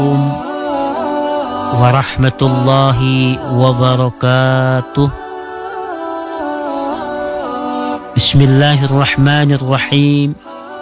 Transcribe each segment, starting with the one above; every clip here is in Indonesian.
warahmatullahi wabarakatuh. Bismillahirrahmanirrahim.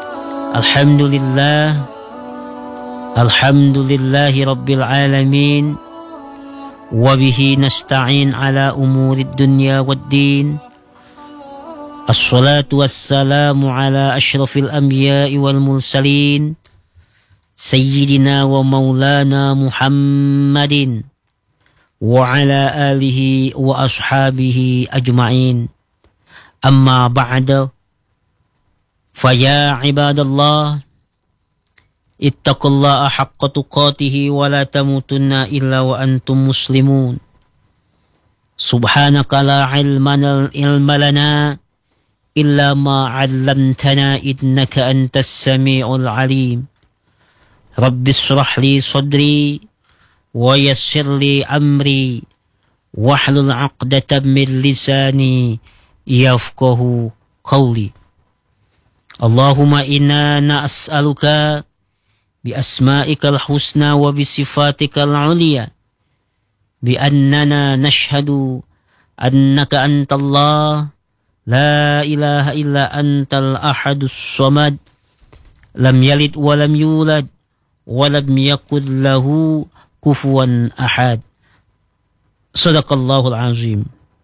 Alhamdulillahi rabbil alamin. Wabihi nasta'in ala umurid dunya waddin. Assalatu wassalamu ala ashrafil anbiya'i wal mursalin, Sayyidina wa maulana Muhammadin wa ala alihi wa ashabihi ajma'in. Amma ba'da, faya ibadallah, ittaqullaha haqqa tuqatihi wa la tamutunna illa wa antum muslimun. Subhanaka la ilma lana illa ma 'allamtana innaka antas sami'ul 'alim. Rabbi shrah li sadri wa yassir li amri wahlul 'uqdatam min lisani yafqahu qawli. Allahumma inna nas'aluka bi asma'ikal husna wa bi sifatikal 'ulya bi annana nashhadu annaka antallah la ilaha illa antal ahadus samad lam yalid wa lam yulad wa lam yakul lahu kufuwan ahad. Shadaqallahul azim.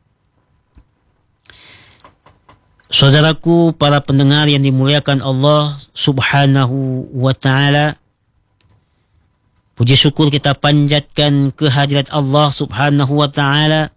Saudaraku, para pendengar yang dimuliakan Allah subhanahu wa ta'ala, puji syukur kita panjatkan kehadirat Allah subhanahu wa ta'ala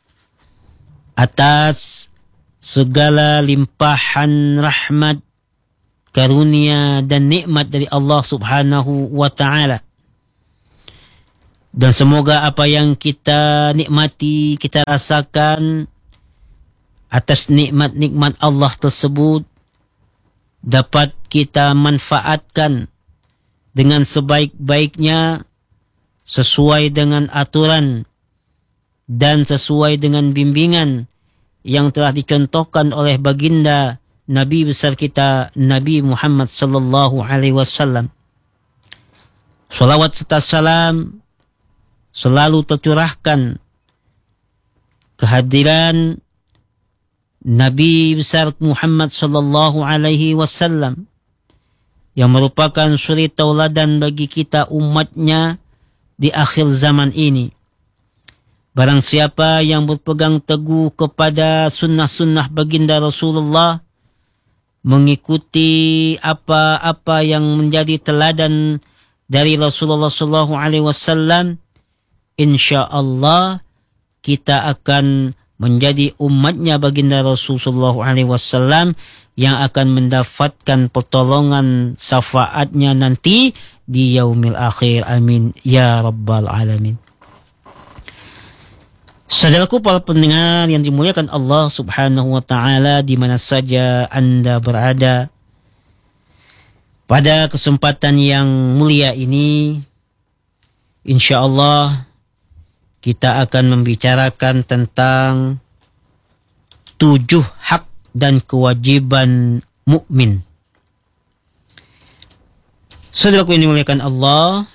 atas segala limpahan rahmat, karunia dan nikmat dari Allah subhanahu wa ta'ala. Dan semoga apa yang kita nikmati, kita rasakan atas nikmat-nikmat Allah tersebut dapat kita manfaatkan dengan sebaik-baiknya, sesuai dengan aturan dan sesuai dengan bimbingan yang telah dicontohkan oleh baginda Nabi besar kita Nabi Muhammad sallallahu alaihi wasallam. Salawat serta salam selalu tercurahkan kehadiran Nabi besar Muhammad sallallahu alaihi wasallam yang merupakan suri tauladan bagi kita umatnya di akhir zaman ini. Barang siapa yang berpegang teguh kepada sunnah-sunnah baginda Rasulullah, mengikuti apa-apa yang menjadi teladan dari Rasulullah sallallahu alaihi wasallam, insyaallah kita akan menjadi umatnya baginda Rasulullah alaihi wasallam yang akan mendapatkan pertolongan syafaatnya nanti di yaumil akhir. Amin ya rabbal alamin. Saudaraku, para pendengar yang dimuliakan Allah subhanahu wa ta'ala, di mana saja Anda berada, pada kesempatan yang mulia ini insyaallah kita akan membicarakan tentang 7 hak dan kewajiban mukmin. Saudaraku yang dimuliakan Allah,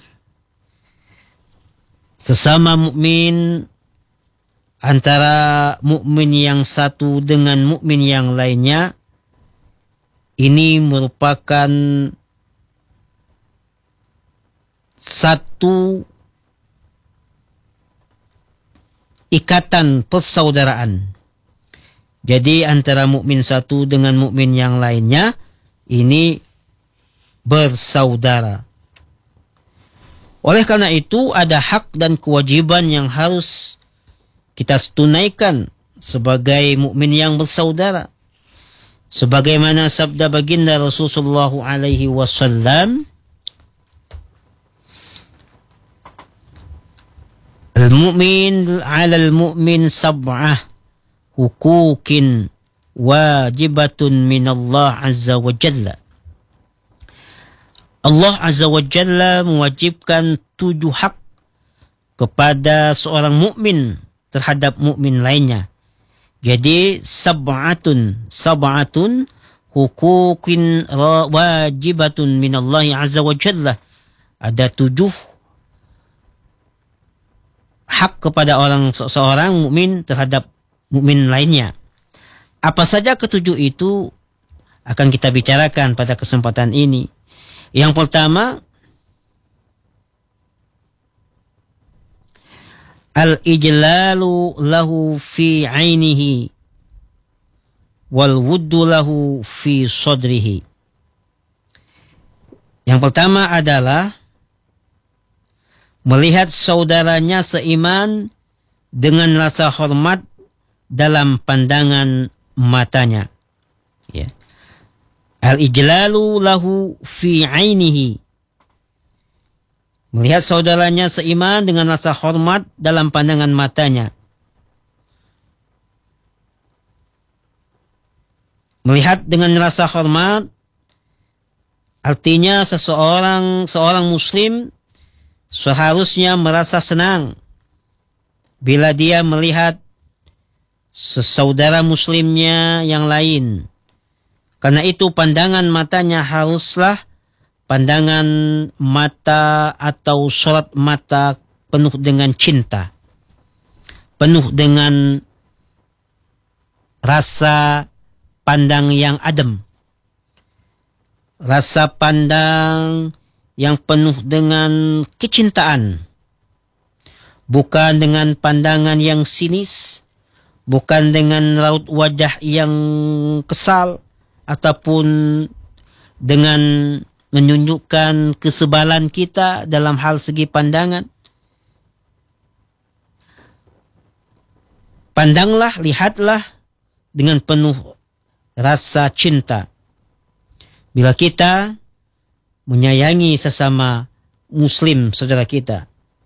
sesama mukmin, antara mukmin yang satu dengan mukmin yang lainnya, ini merupakan satu ikatan persaudaraan. Jadi antara mukmin satu dengan mukmin yang lainnya ini bersaudara. Oleh karena itu ada hak dan kewajiban yang harus kita tunaikan sebagai mukmin yang bersaudara. Sebagaimana sabda baginda Rasulullah alaihi wasallam, al-mu'min 'alal mu'min sab'ah huquqin wajibatun minallah azza wa jalla. Allah azza wa jalla mewajibkan 7 hak kepada seorang mukmin terhadap mukmin lainnya. Jadi sab'atun huquqin wajibatun minallahi azza wa jalla. Ada 7 hak kepada seorang mukmin terhadap mukmin lainnya. Apa saja ketujuh itu akan kita bicarakan pada kesempatan ini. Yang pertama, al-ijlalu lahu fi ainihi wal wuddu lahu fi sadrihi. Yang pertama adalah melihat saudaranya seiman dengan rasa hormat dalam pandangan matanya. Ya. Al-ijlalu lahu fi ainihi. Melihat saudaranya seiman dengan rasa hormat dalam pandangan matanya. Melihat dengan rasa hormat artinya seorang muslim seharusnya merasa senang bila dia melihat sesaudara muslimnya yang lain. Karena itu pandangan matanya haruslah pandangan mata atau sorot mata penuh dengan cinta. Penuh dengan rasa pandang yang adem. Rasa pandang yang penuh dengan kecintaan. Bukan dengan pandangan yang sinis. Bukan dengan raut wajah yang kesal. Ataupun dengan menunjukkan kesebalan kita dalam hal segi pandangan. Pandanglah, lihatlah dengan penuh rasa cinta. Bila kita menyayangi sesama muslim saudara kita,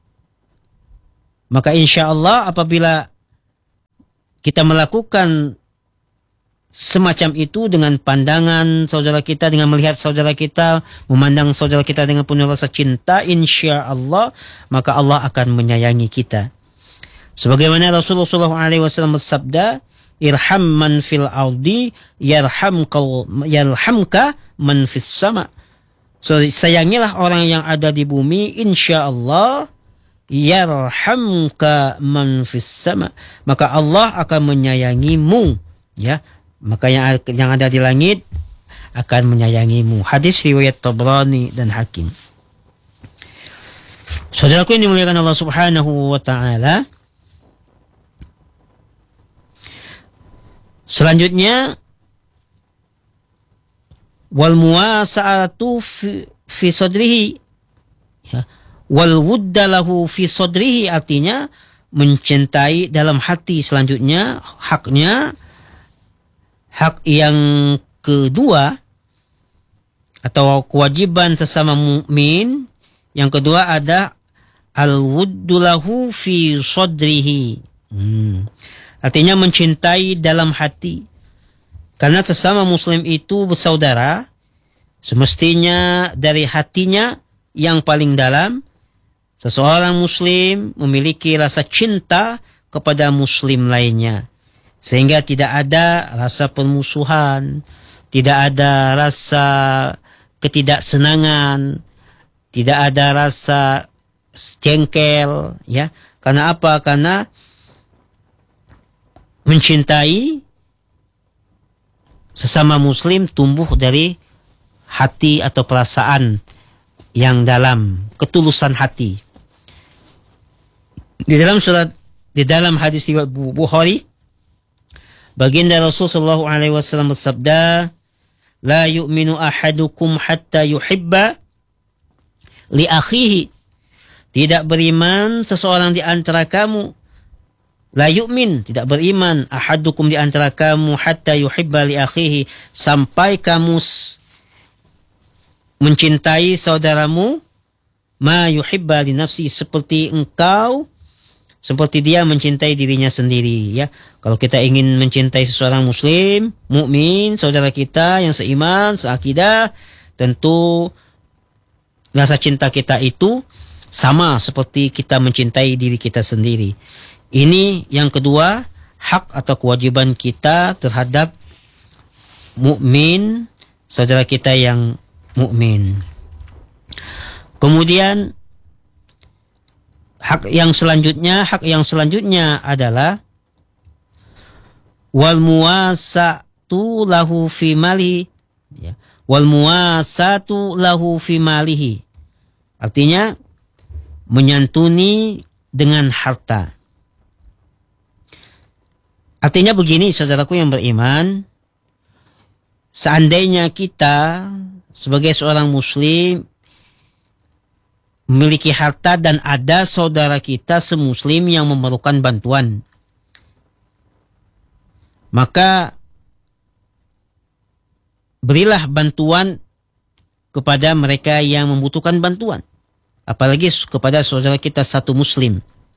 maka insya Allah apabila kita melakukan semacam itu dengan pandangan saudara kita, dengan melihat saudara kita, memandang saudara kita dengan penuh rasa cinta, insya Allah, maka Allah akan menyayangi kita. Sebagaimana Rasulullah SAW bersabda, irham man fil ardi yarhamka man fis sama. So, sayangilah orang yang ada di bumi, insya Allah yarhamka man fis sama, maka Allah akan menyayangimu, ya. Maka yang ada di langit akan menyayangimu. Hadis riwayat Tabrani dan Hakim. Saudaraku yang dimuliakan Allah Subhanahu wa taala, selanjutnya wal muwasa'atu fi sadrihi, ya, wal wudda lahu fi sadrihi, artinya mencintai dalam hati. Selanjutnya hak yang kedua atau kewajiban sesama mukmin yang kedua ada al-wuddu lahu fi sadrihi. Artinya mencintai dalam hati. Karena sesama muslim itu bersaudara, semestinya dari hatinya yang paling dalam seseorang muslim memiliki rasa cinta kepada muslim lainnya. Sehingga tidak ada rasa permusuhan, tidak ada rasa ketidaksenangan, tidak ada rasa jengkel, ya. Karena apa? Karena mencintai sesama muslim tumbuh dari hati atau perasaan yang dalam, ketulusan hati. Di dalam hadis riwayat Bukhari, baginda Rasulullah SAW bersabda, la yu'minu ahadukum hatta yuhibba li akhihi. Tidak beriman seseorang di antara kamu. La yu'min, tidak beriman ahadukum di antara kamu hatta yuhibba li akhihi, sampai kamu mencintai saudaramu ma yuhibba li nafsi, seperti dia mencintai dirinya sendiri, ya. Kalau kita ingin mencintai seseorang muslim, mukmin, saudara kita yang seiman, seakidah, tentu rasa cinta kita itu sama seperti kita mencintai diri kita sendiri. Ini yang kedua, hak atau kewajiban kita terhadap mukmin, saudara kita yang mukmin. Kemudian Hak yang selanjutnya adalah wal muwasatu lahu fi malihi, ya. Wal muwasatu lahu fi malihi. Artinya menyantuni dengan harta. Artinya begini, saudaraku yang beriman, seandainya kita sebagai seorang muslim memiliki harta dan ada saudara kita semuslim yang memerlukan bantuan, maka berilah bantuan kepada mereka yang membutuhkan bantuan. Apalagi kepada saudara kita satu muslim.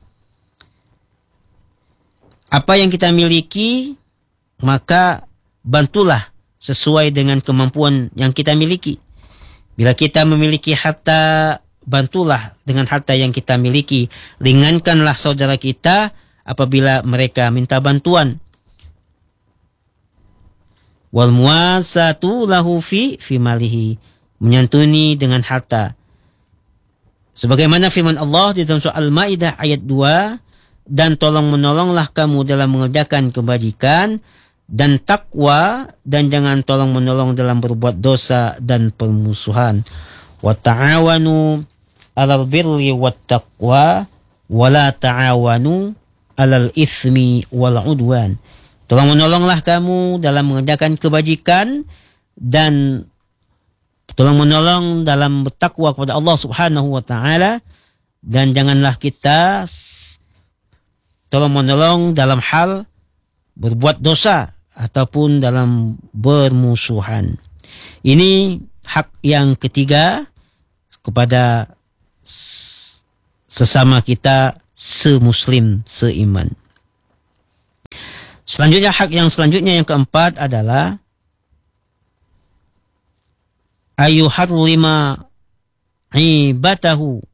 Apa yang kita miliki, maka bantulah sesuai dengan kemampuan yang kita miliki. Bila kita memiliki harta, bantulah dengan harta yang kita miliki. Ringankanlah saudara kita apabila mereka minta bantuan. Wal muwasatu lahu fi malihi. Menyantuni dengan harta. Sebagaimana firman Allah di dalam surah Al-Maidah ayat 2, dan tolong menolonglah kamu dalam mengerjakan kebajikan dan takwa, dan jangan tolong menolong dalam berbuat dosa dan permusuhan. Wa ta'awanu 'alal birri wat taqwa wa la ta'awanu 'alal itsmi wal 'udwan. Tolong menolonglah kamu dalam mengerjakan kebajikan dan tolong menolong dalam bertakwa kepada Allah Subhanahu wa taala, dan janganlah kita tolong menolong dalam hal berbuat dosa ataupun dalam bermusuhan. Ini hak yang ketiga kepada sesama kita semuslim, seiman. Selanjutnya, hak yang selanjutnya yang keempat adalah ayuharrima ibatahu.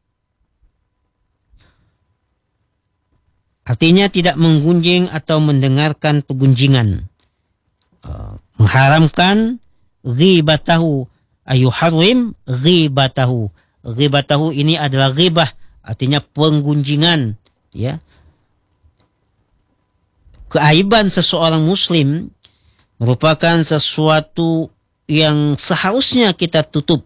Artinya tidak menggunjing atau mendengarkan pegunjingan. Mengharamkan ghibatahu. Ayuharrim ghibatahu. Ghibatahu ini adalah ghibah, artinya penggunjingan, ya. Keaiban seseorang muslim merupakan sesuatu yang seharusnya kita tutup.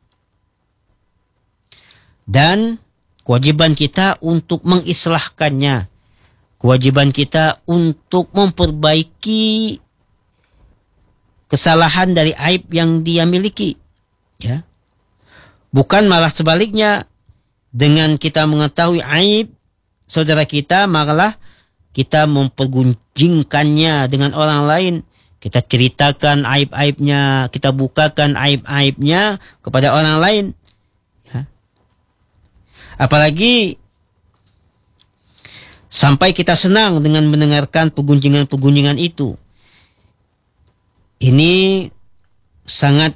Dan kewajiban kita untuk mengislahkannya. Kewajiban kita untuk memperbaiki kesalahan dari aib yang dia miliki. Ya. Bukan malah sebaliknya, dengan kita mengetahui aib saudara kita, malah kita mempergunjingkannya dengan orang lain. Kita ceritakan aib-aibnya, kita bukakan aib-aibnya kepada orang lain. Ya. Apalagi sampai kita senang dengan mendengarkan pegunjingan-pegunjingan itu. Ini sangat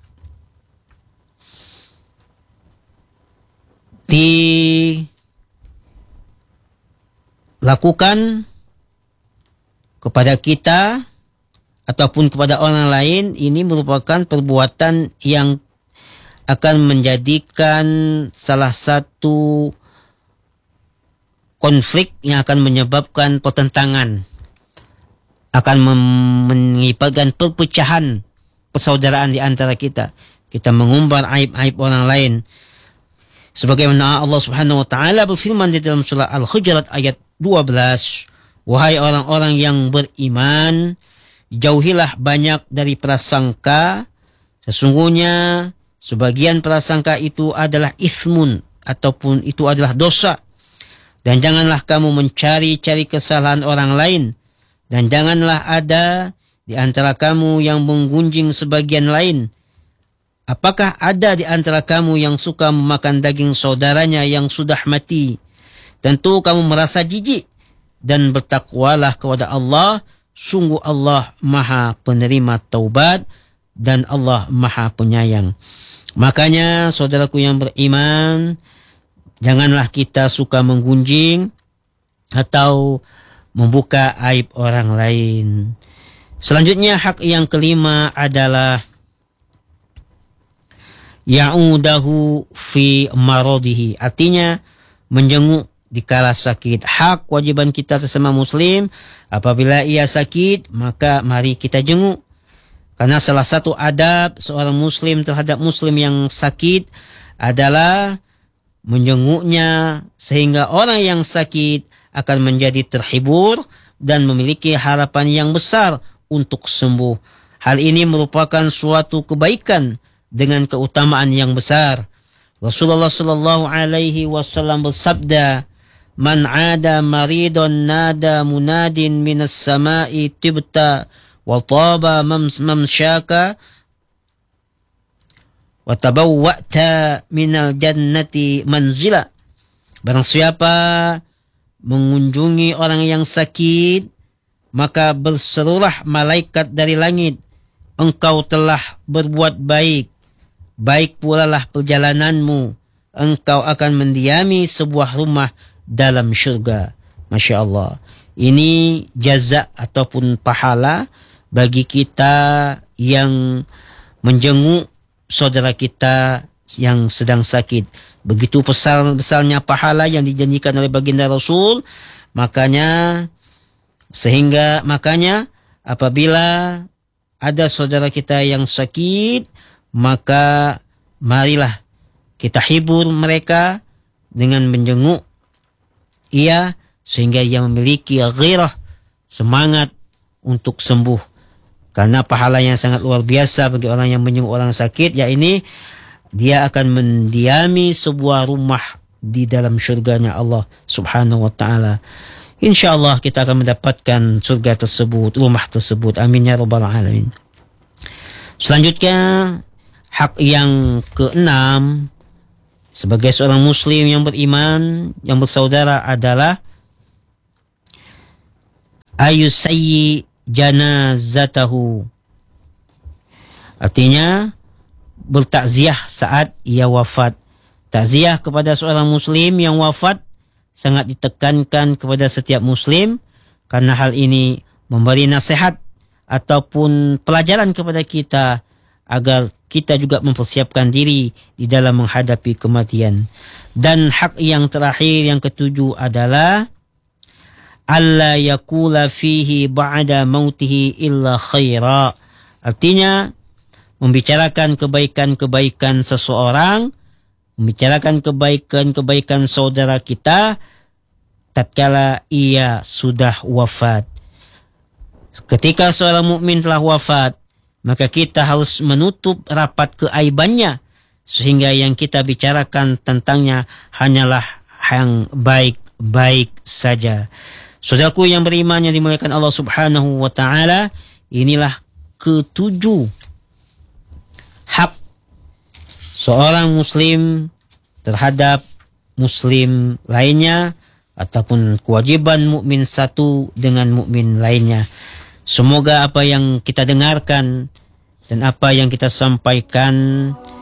dilakukan kepada kita ataupun kepada orang lain. Ini merupakan perbuatan yang akan menjadikan salah satu konflik yang akan menyebabkan pertentangan, akan menyebabkan perpecahan persaudaraan di antara kita. Kita mengumbar aib-aib orang lain. Sebagaimana Allah Subhanahu wa taala berfirman di dalam surah Al-Hujurat ayat 12, wahai orang-orang yang beriman, jauhilah banyak dari prasangka. Sesungguhnya sebagian prasangka itu adalah ithmun, ataupun itu adalah dosa. Dan janganlah kamu mencari-cari kesalahan orang lain. Dan janganlah ada di antara kamu yang menggunjing sebagian lain. Apakah ada di antara kamu yang suka memakan daging saudaranya yang sudah mati? Tentu kamu merasa jijik. Dan bertakwalah kepada Allah. Sungguh Allah Maha Penerima Taubat. Dan Allah Maha Penyayang. Makanya saudaraku yang beriman, janganlah kita suka menggunjing atau membuka aib orang lain. Selanjutnya, hak yang kelima adalah ya'udahu fi maradihi. Artinya menjenguk dikala sakit. Hak kewajiban kita sesama muslim, apabila ia sakit, maka mari kita jenguk. Karena salah satu adab seorang muslim terhadap muslim yang sakit adalah menjenguknya, sehingga orang yang sakit akan menjadi terhibur dan memiliki harapan yang besar untuk sembuh. Hal ini merupakan suatu kebaikan dengan keutamaan yang besar. Rasulullah sallallahu alaihi wasallam bersabda, "Man 'ada maridun nada munadin minas sama'i tibta wa taba mamshaka wa tabawwa'ta minal jannati manzila." Barang siapa mengunjungi orang yang sakit, maka berserulah malaikat dari langit, "Engkau telah berbuat baik, baik pula lah perjalananmu, engkau akan mendiami sebuah rumah dalam syurga." Masya Allah. Ini jaza ataupun pahala bagi kita yang menjenguk saudara kita yang sedang sakit. Begitu besarnya pahala yang dijanjikan oleh baginda Rasul. Makanya apabila ada saudara kita yang sakit, maka marilah kita hibur mereka dengan menjenguk ia, sehingga ia memiliki ghirah, semangat untuk sembuh. Karena pahala yang sangat luar biasa bagi orang yang menjenguk orang sakit, yakni dia akan mendiami sebuah rumah di dalam syurganya Allah subhanahu wa ta'ala. InsyaAllah kita akan mendapatkan surga tersebut, rumah tersebut. Amin ya rabbal alamin. Selanjutnya, hak yang keenam sebagai seorang muslim yang beriman, yang bersaudara adalah ayusayyi janazatahu. Artinya bertakziah saat ia wafat. Takziah kepada seorang muslim yang wafat sangat ditekankan kepada setiap muslim, karena hal ini memberi nasihat ataupun pelajaran kepada kita agar kita juga mempersiapkan diri di dalam menghadapi kematian. Dan hak yang terakhir, yang ketujuh adalah alla yakula fihi ba'da mautihi illa khaira. Artinya membicarakan kebaikan-kebaikan seseorang, membicarakan kebaikan-kebaikan saudara kita tatkala ia sudah wafat. Ketika seorang mukmin telah wafat, maka kita harus menutup rapat keaibannya, sehingga yang kita bicarakan tentangnya hanyalah yang baik-baik saja. Saudaraku yang beriman yang dimuliakan Allah subhanahu wa ta'ala, inilah ketujuh hak seorang muslim terhadap muslim lainnya, ataupun kewajiban mukmin satu dengan mukmin lainnya. Semoga apa yang kita dengarkan dan apa yang kita sampaikan